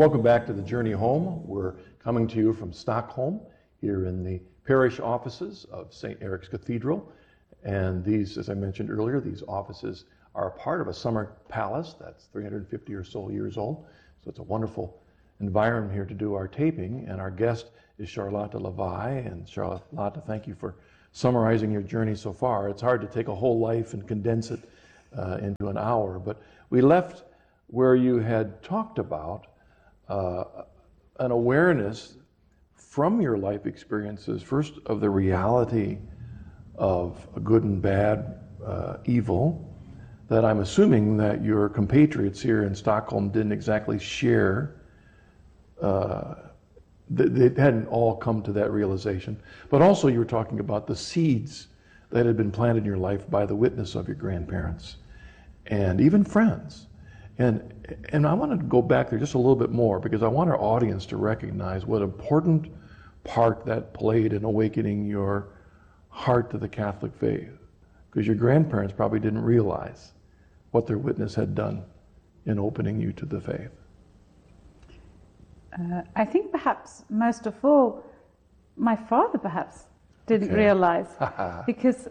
Welcome back to the Journey Home. We're coming to you from Stockholm, here in the parish offices of St. Eric's Cathedral. And these, as I mentioned earlier, these offices are a part of a summer palace that's 350 or so years old. So it's a wonderful environment here to do our taping. And our guest is Charlotte Levi. And Charlotte, thank you for summarizing your journey so far. It's hard to take a whole life and condense it into an hour. But we left where you had talked about an awareness from your life experiences, first of the reality of good and bad, evil, that I'm assuming that your compatriots here in Stockholm didn't exactly share. They hadn't all come to that realization. But also you were talking about the seeds that had been planted in your life by the witness of your grandparents and even friends. And I want to go back there just a little bit more because I want our audience to recognize what important part that played in awakening your heart to the Catholic faith. Because your grandparents probably didn't realize what their witness had done in opening you to the faith. I think perhaps most of all, my father perhaps didn't realize because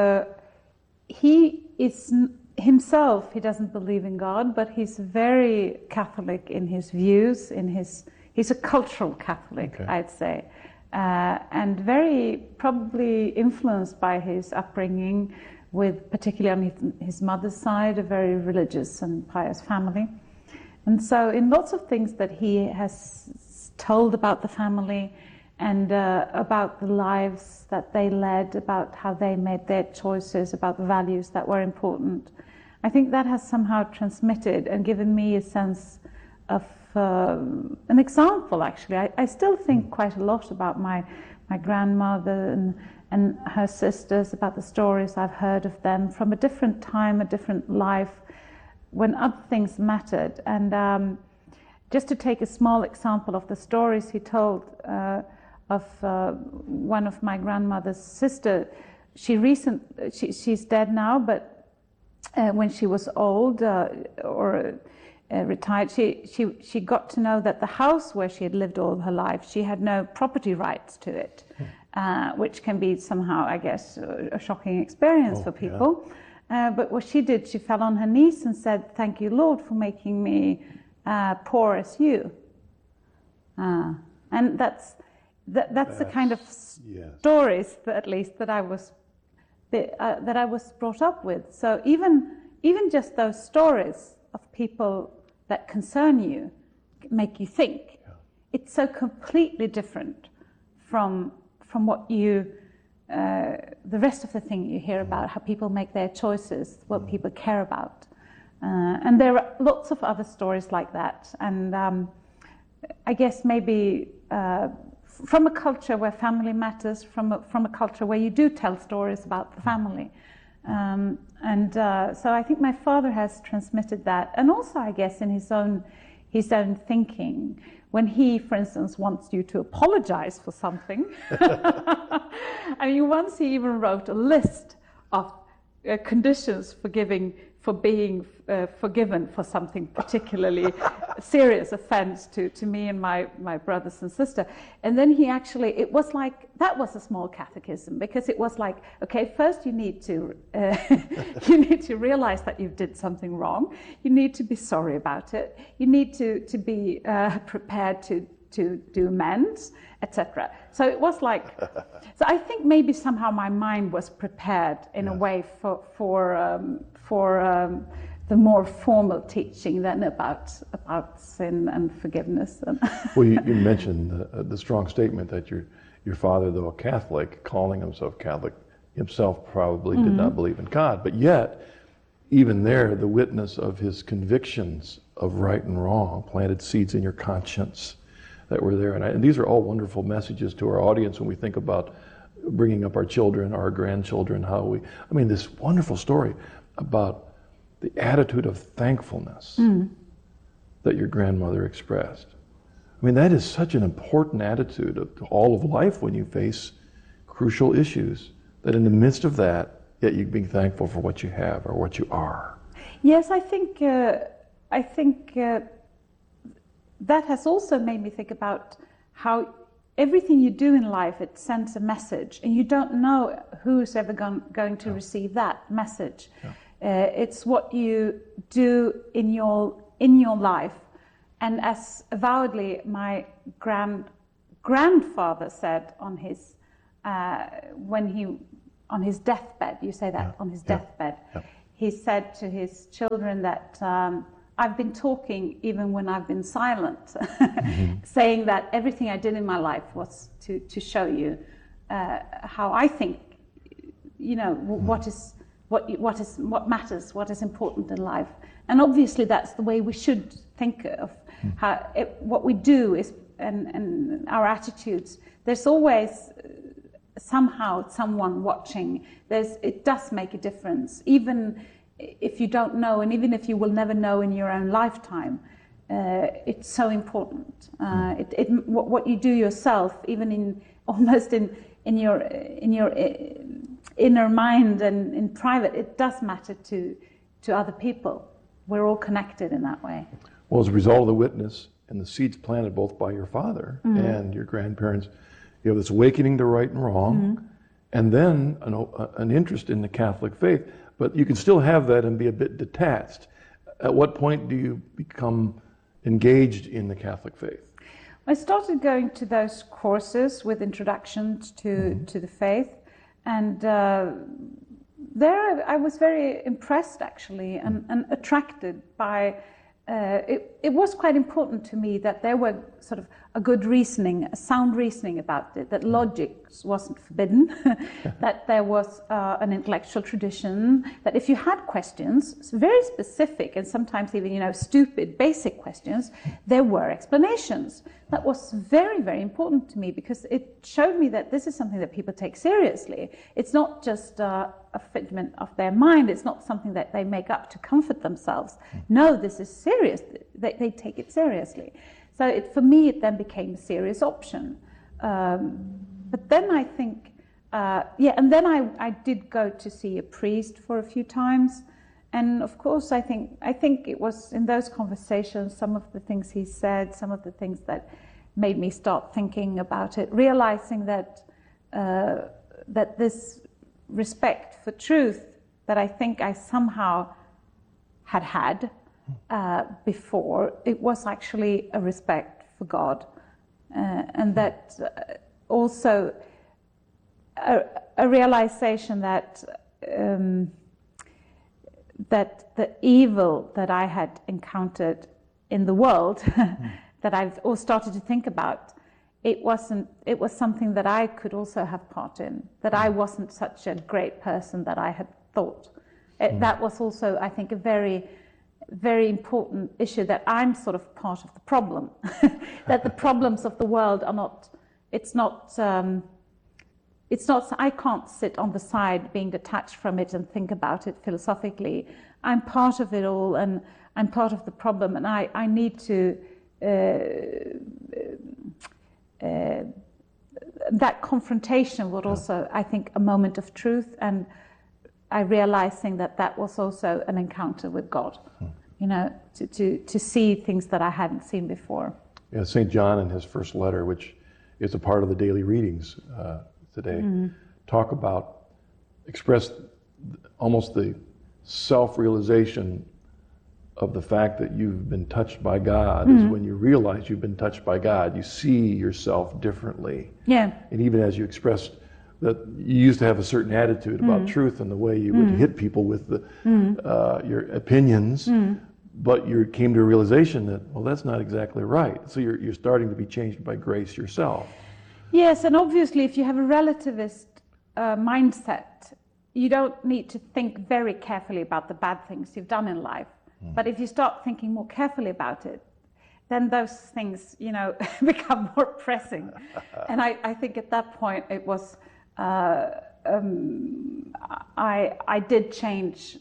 he is himself, he doesn't believe in God, but he's very Catholic in his views, he's a cultural Catholic, I'd say, and very probably influenced by his upbringing with, particularly on his mother's side, a very religious and pious family. And so in lots of things that he has told about the family and about the lives that they led, about how they made their choices, about the values that were important, I think that has somehow transmitted and given me a sense of an example, actually. I still think quite a lot about my grandmother and her sisters, about the stories I've heard of them from a different time, a different life, when other things mattered. And just to take a small example of the stories he told of one of my grandmother's sister, she's dead now, but when she was old or retired, she got to know that the house where she had lived all her life, she had no property rights to it, which can be somehow, I guess, a shocking experience for people. But what she did, she fell on her knees and said, "Thank you, Lord, for making me poor as you." And that's the kind of stories that, at least, that I was brought up with. So even just those stories of people that concern you make you think. It's so completely different from what you the rest of the thing you hear about, how people make their choices, what people care about. And there are lots of other stories like that. And I guess maybe from a culture where family matters, from a culture where you do tell stories about the family. So I think my father has transmitted that. And also, I guess, in his own thinking, when he, for instance, wants you to apologize for something. I mean, once he even wrote a list of conditions for being forgiven for something particularly serious offense to me and my brothers and sister. And then he actually, it was like, that was a small catechism, because it was like, okay, first you need to realize that you did something wrong. You need to be sorry about it. You need to be prepared to do amends, etc. So it was like, so I think maybe somehow my mind was prepared in a way for the more formal teaching than about sin and forgiveness. Well, you mentioned the strong statement that your father, though a Catholic, calling himself Catholic, himself probably did not believe in God, but yet, even there, the witness of his convictions of right and wrong planted seeds in your conscience that were there. And these are all wonderful messages to our audience when we think about bringing up our children, our grandchildren, this wonderful story about the attitude of thankfulness that your grandmother expressed. I mean, that is such an important attitude of all of life when you face crucial issues, that in the midst of that, yet you being thankful for what you have or what you are. Yes, I think that has also made me think about how everything you do in life, it sends a message, and you don't know who's ever going to receive that message. It's what you do in your life. And as avowedly my grandfather said on his on his deathbed, you say that, on his deathbed, he said to his children that I've been talking even when I've been silent, saying that everything I did in my life was to show you how I think, what matters, what is important in life. And obviously that's the way we should think of what we do is, and our attitudes. There's always somehow someone watching. It does make a difference, even if you don't know, and even if you will never know in your own lifetime. It's so important. What you do yourself, even almost in your inner mind and in private, it does matter to other people. We're all connected in that way. Well, as a result of the witness and the seeds planted both by your father and your grandparents, you have this awakening to right and wrong, and then an interest in the Catholic faith. But you can still have that and be a bit detached. At what point do you become engaged in the Catholic faith? I started going to those courses with introductions to the faith, and there I was very impressed, actually, and attracted by. It was quite important to me that there were sort of a good reasoning, a sound reasoning about it, that logic wasn't forbidden, that there was an intellectual tradition, that if you had questions, very specific and sometimes even, stupid, basic questions, there were explanations. That was very, very important to me because it showed me that this is something that people take seriously. It's not just a figment of their mind. It's not something that they make up to comfort themselves. No, this is serious. They take it seriously. So for me, it then became a serious option. But then I think, and then I did go to see a priest for a few times. And of course, I think it was in those conversations, some of the things he said, some of the things that made me start thinking about it, realizing that this respect for truth that I think I somehow had before, it was actually a respect for God, and that also a realization that that the evil that I had encountered in the world, that I've all started to think about, it was something that I could also have part in, that I wasn't such a great person that I had thought. That was also, I think, a very, very important issue, that I'm sort of part of the problem, that the problems of the world are not, I can't sit on the side being detached from it and think about it philosophically. I'm part of it all, and I'm part of the problem, and I need to, that confrontation was also, I think, a moment of truth, and I realizing that was also an encounter with God, to see things that I hadn't seen before. Yeah, St. John in his first letter, which is a part of the daily readings today, express almost the self-realization of the fact that you've been touched by God is when you realize you've been touched by God. You see yourself differently. Yeah. And even as you expressed that you used to have a certain attitude about truth and the way you would hit people with your opinions, but you came to a realization that, well, that's not exactly right. So you're starting to be changed by grace yourself. Yes, and obviously if you have a relativist mindset, you don't need to think very carefully about the bad things you've done in life. But if you start thinking more carefully about it, then those things, become more pressing. And I think at that point it was, I did change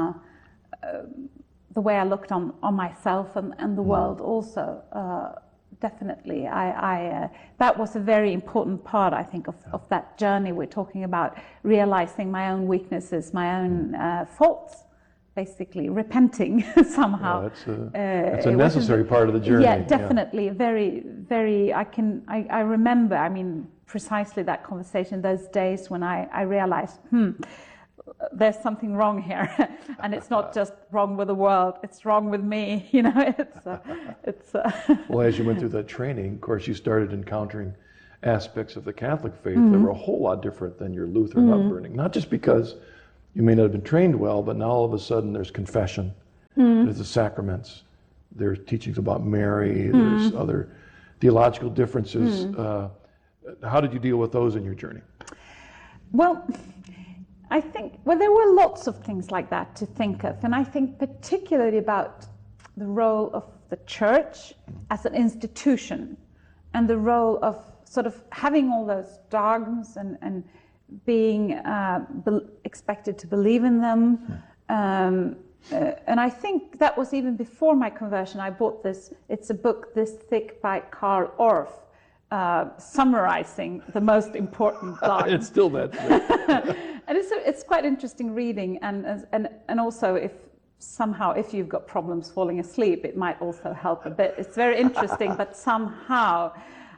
the way I looked on myself and the world also. Definitely, that was a very important part, I think, of that journey we're talking about, realizing my own weaknesses, my own faults, basically repenting somehow. Yeah, it's a necessary part of the journey. Yeah, definitely. Very, very. I remember. I mean, precisely that conversation. Those days when I realized, there's something wrong here, and it's not just wrong with the world; it's wrong with me. You know, it's. Well, as you went through that training, of course, you started encountering aspects of the Catholic faith that were a whole lot different than your Lutheran upbringing. Not just because you may not have been trained well, but now all of a sudden there's confession, there's the sacraments, there's teachings about Mary, there's other theological differences. How did you deal with those in your journey? Well, I think, there were lots of things like that to think of, and I think particularly about the role of the church as an institution, and the role of sort of having all those dogmas and being expected to believe in them. And I think that was even before my conversion. I bought this, it's a book this thick by Karl Orff, summarizing the most important dogmas. It's still that thick. And it's quite interesting reading, and also if you've got problems falling asleep, it might also help a bit. It's very interesting, but somehow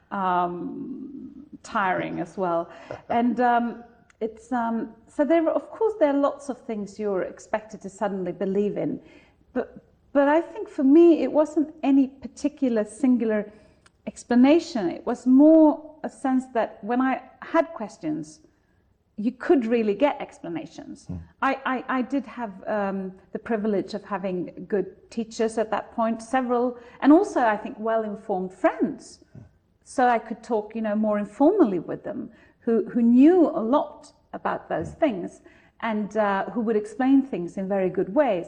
tiring as well. And it's so there are lots of things you're expected to suddenly believe in, but I think for me it wasn't any particular singular explanation. It was more a sense that when I had questions, you could really get explanations. I did have the privilege of having good teachers at that point, several, and also I think well-informed friends. So I could talk, more informally with them, who knew a lot about those things, and who would explain things in very good ways.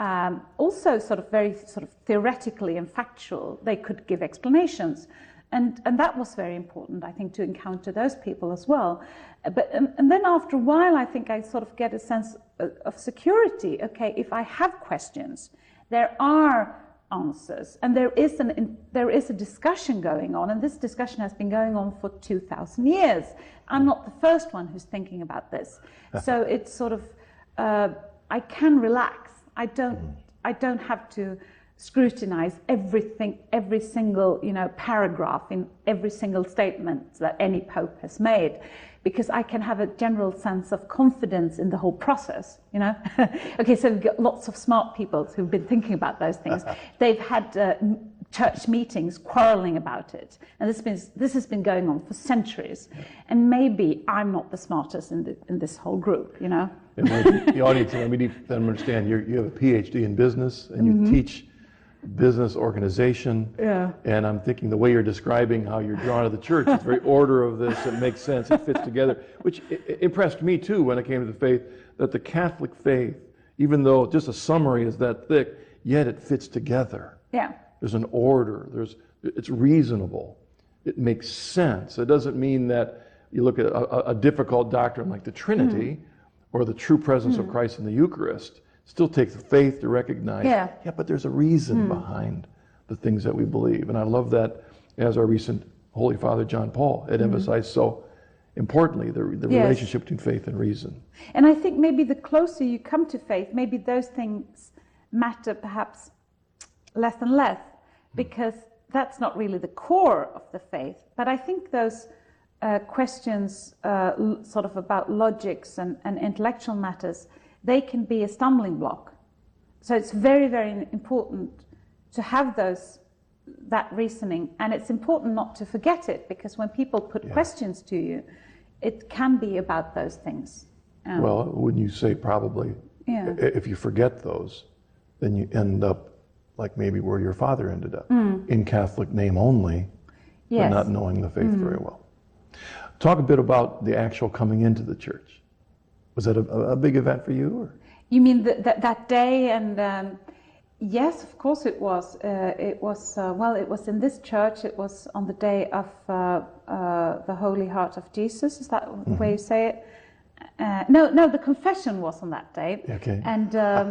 Also very theoretically and factual, they could give explanations. And that was very important, I think, to encounter those people as well. And then after a while, I think I sort of get a sense of security. Okay, if I have questions, there are answers, and there is a discussion going on, and this discussion has been going on for 2,000 years. I'm not the first one who's thinking about this, so it's sort of I can relax. I don't have to scrutinize everything, every single paragraph in every single statement that any pope has made, because I can have a general sense of confidence in the whole process, Okay, so we've got lots of smart people who've been thinking about those things. They've had church meetings quarreling about it, and this has been going on for centuries. And maybe I'm not the smartest in this whole group, And the audience, we need to understand, you have a PhD in business, and you teach business organization. Yeah. And I'm thinking the way you're describing how you're drawn to the church, it's very order of this, it makes sense, it fits together, which impressed me too when I came to the faith, that the Catholic faith, even though just a summary is that thick, yet it fits together. Yeah. There's an order, it's reasonable, it makes sense. It doesn't mean that you look at a difficult doctrine like the Trinity or the true presence of Christ in the Eucharist. Still takes faith to recognize, but there's a reason behind the things that we believe. And I love that, as our recent Holy Father John Paul had emphasized so importantly, the relationship between faith and reason. And I think maybe the closer you come to faith, maybe those things matter perhaps less and less, because that's not really the core of the faith. But I think those questions sort of about logics and intellectual matters, they can be a stumbling block. So it's very, very important to have that reasoning, and it's important not to forget it, because when people put questions to you, it can be about those things. Well, wouldn't you say probably, if you forget those, then you end up like maybe where your father ended up, in Catholic name only, but not knowing the faith very well. Talk a bit about the actual coming into the church. Was that a big event for you? Or? You mean that day? And yes, of course it was. It was in this church. It was on the day of the Holy Heart of Jesus. Is that the way you say it? No, the confession was on that day. Okay. And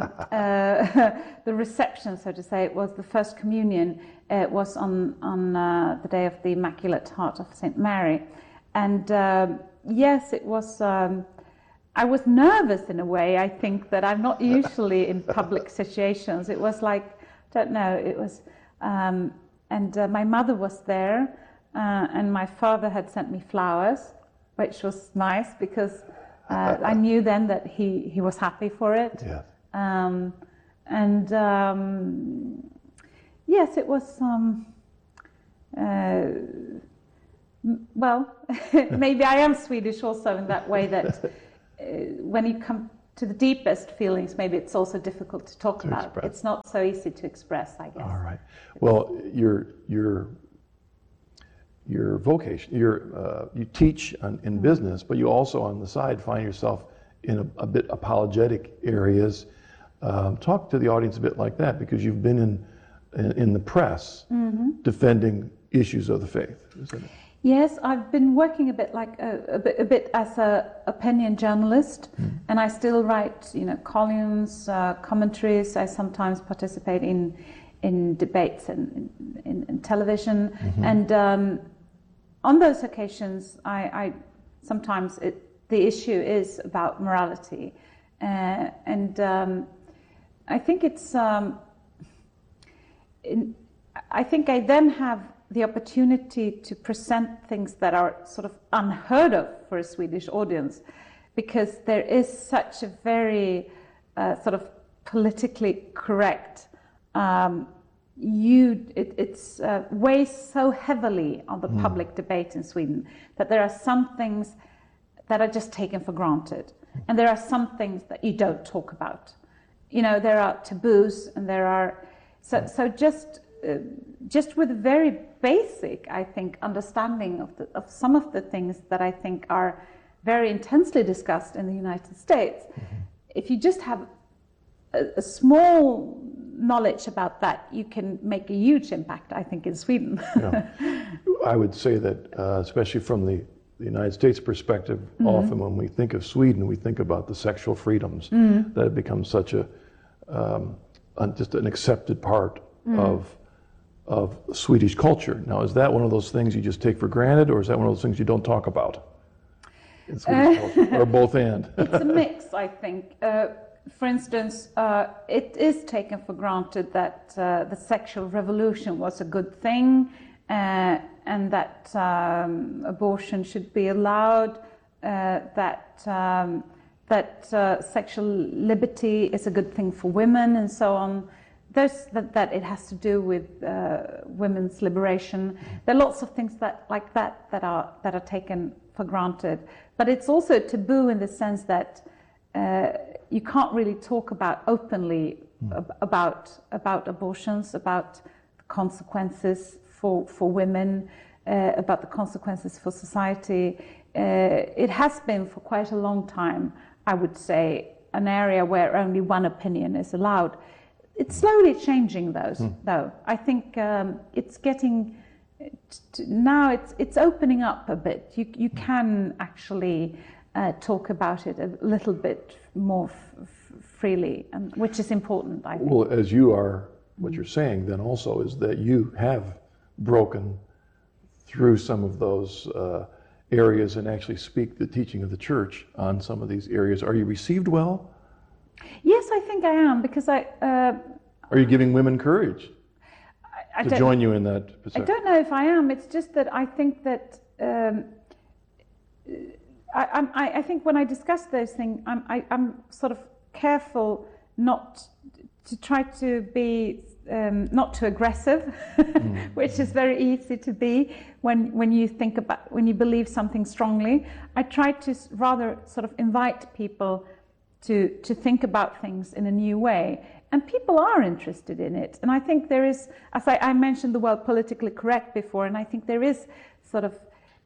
the reception, so to say, it was the First Communion. It was on the day of the Immaculate Heart of Saint Mary. And yes, it was. I was nervous in a way. I think that I'm not usually in public situations. It was like, I don't know, it was, and my mother was there, and my father had sent me flowers, which was nice because I knew then that he was happy for it. Yes. Yes, it was, well, maybe I am Swedish also in that way that when you come to the deepest feelings, maybe it's also difficult to talk about. Express. It's not so easy to express, I guess. All right. Well, your vocation, you teach in business, but you also on the side find yourself in a bit apologetic areas. Talk to the audience a bit like that, because you've been in the press defending issues of the faith, isn't it? Yes, I've been working a bit like a bit as a opinion journalist, and I still write, columns, commentaries. I sometimes participate in debates and in television, and on those occasions, I sometimes the issue is about morality, and I think it's. I think I then have the opportunity to present things that are sort of unheard of for a Swedish audience, because there is such a very sort of politically correct. It's weighs so heavily on the public debate in Sweden that there are some things that are just taken for granted, and there are some things that you don't talk about. There are taboos, and there are so just with a very basic, I think, understanding of some of the things that I think are very intensely discussed in the United States. If you just have a small knowledge about that, you can make a huge impact, I think, in Sweden. Yeah. I would say that, especially from the United States perspective, often when we think of Sweden, we think about the sexual freedoms that have become such just an accepted part of Swedish culture. Now, is that one of those things you just take for granted, or is that one of those things you don't talk about in Swedish culture, or both and? It's a mix, I think. For instance, it is taken for granted that the sexual revolution was a good thing, and that abortion should be allowed, that sexual liberty is a good thing for women, and so on. That it has to do with women's liberation. There are lots of things like that are taken for granted. But it's also taboo in the sense that you can't really talk about openly about abortions, about the consequences for women, about the consequences for society. It has been for quite a long time, I would say, an area where only one opinion is allowed. It's slowly changing though. I think it's getting now. It's opening up a bit. You can actually talk about it a little bit more freely, which is important, I think. Well, as you are, what you're saying then also is that you have broken through some of those areas and actually speak the teaching of the church on some of these areas. Are you received well? Yes, I think I am, because Are you giving women courage to join you in that position? I don't know if I am. It's just that I think that I think when I discuss those things, I'm sort of careful not to try to be not too aggressive, which is very easy to be when you believe something strongly. I try to rather sort of invite people to think about things in a new way. And people are interested in it. And I think there is, as I mentioned the word politically correct before, and I think there is sort of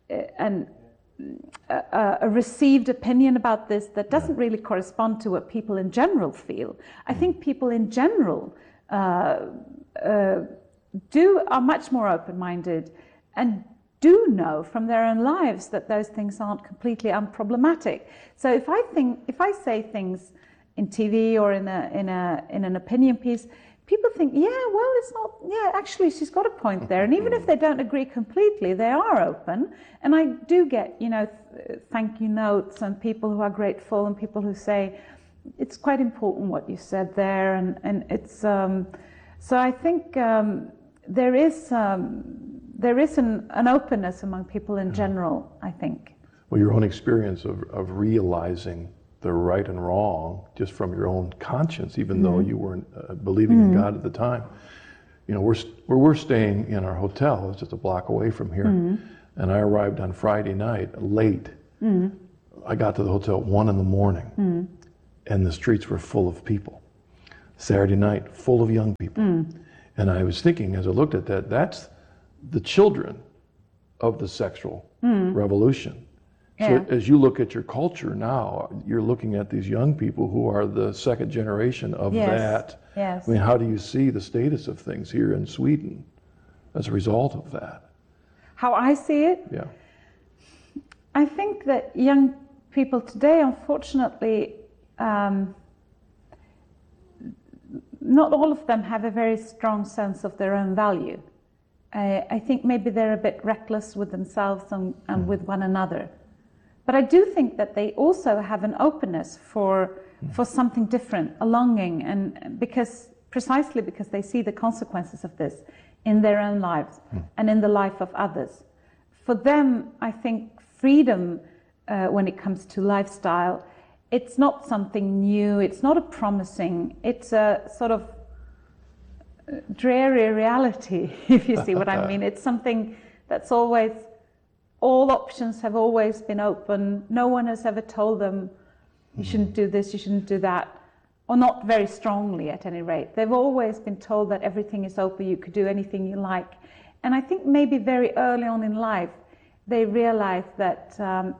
a received opinion about this that doesn't really correspond to what people in general feel. I think people in general are much more open-minded and do know from their own lives that those things aren't completely unproblematic. So if I say things in TV or in an opinion piece, people think, yeah, well, it's not, yeah, actually, she's got a point there. And even if they don't agree completely, they are open. And I do get, thank you notes and people who are grateful and people who say, it's quite important what you said there. And it's, so I think there is an openness among people in general, I think. Well, your own experience of realizing the right and wrong just from your own conscience, even though you weren't believing in God at the time. Where we're staying in our hotel is just a block away from here, and I arrived on Friday night late. I got to the hotel at 1 a.m, and the streets were full of people. Saturday night, full of young people. And I was thinking, as I looked at that, that's the children of the sexual revolution. So as you look at your culture now, you're looking at these young people who are the second generation of that. Yes. I mean, how do you see the status of things here in Sweden as a result of that? How I see it? Yeah. I think that young people today, unfortunately, not all of them have a very strong sense of their own value. I think maybe they're a bit reckless with themselves and with one another. But I do think that they also have an openness for something different, a longing, and precisely because they see the consequences of this in their own lives and in the life of others. For them, I think freedom, when it comes to lifestyle, it's not something new, it's not a promising, it's a sort of dreary reality, if you see what I mean. It's something that's always, all options have always been open. No one has ever told them, you shouldn't do this, you shouldn't do that, or not very strongly at any rate. They've always been told that everything is open, you could do anything you like. And I think maybe very early on in life, they realize that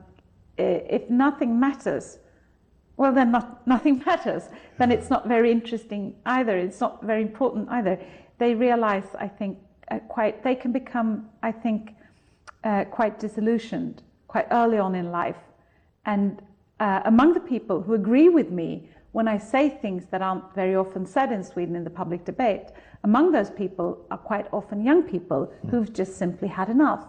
if nothing matters, well, then nothing matters. Then it's not very interesting either. It's not very important either. They realize, I think, they can become, I think, quite disillusioned quite early on in life. And among the people who agree with me when I say things that aren't very often said in Sweden in the public debate, among those people are quite often young people who've just simply had enough.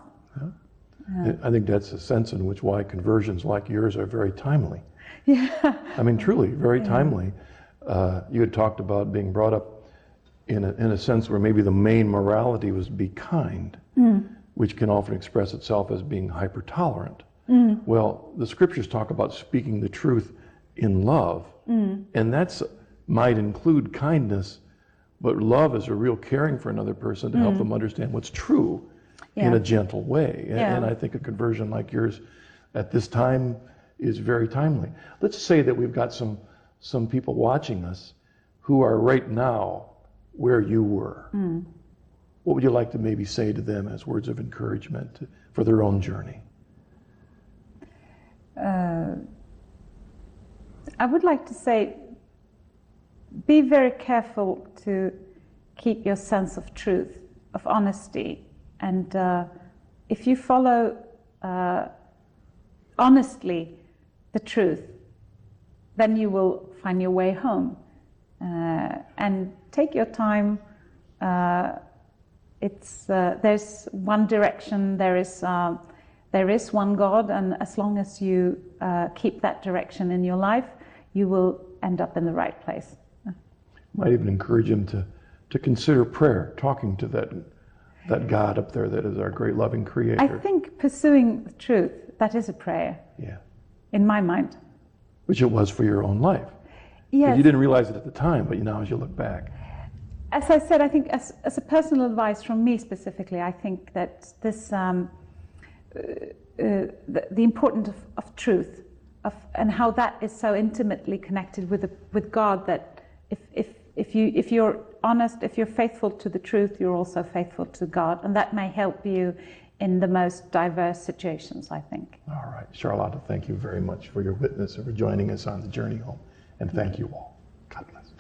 I think that's a sense in which why conversions like yours are very timely. Yeah. I mean, truly, very timely. You had talked about being brought up in a sense where maybe the main morality was be kind, which can often express itself as being hyper-tolerant. Well, the scriptures talk about speaking the truth in love, and that's might include kindness, but love is a real caring for another person to help them understand what's true in a gentle way. And I think a conversion like yours at this time is very timely. Let's say that we've got some people watching us who are right now where you were. What would you like to maybe say to them as words of encouragement for their own journey? I would like to say, be very careful to keep your sense of truth, of honesty. And if you follow honestly the truth, then you will find your way home. And take your time. There's one direction, there is one God, and as long as you keep that direction in your life, you will end up in the right place. Might even encourage him to consider prayer, talking to that God up there that is our great loving Creator. I think pursuing the truth, that is a prayer. Yeah. In my mind. Which it was for your own life. Yes. You didn't realize it at the time, but now as you look back. As I said, I think as a personal advice from me specifically, I think that this the importance of truth, and how that is so intimately connected with God, that if you're honest, if you're faithful to the truth, you're also faithful to God, and that may help you in the most diverse situations, I think. All right. Charlotta, thank you very much for your witness and for joining us on the journey home. And thank you all.